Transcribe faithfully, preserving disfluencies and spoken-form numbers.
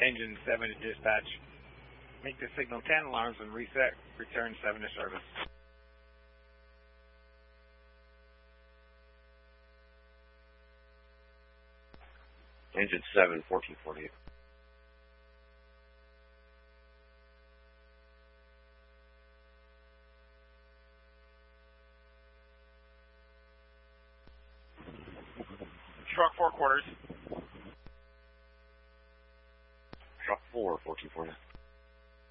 Engine seven to dispatch. Make the signal ten alarms and reset. Return seven to service. Engine seven, fourteen forty-eight. Truck four quarters. Truck four, fourteen forty.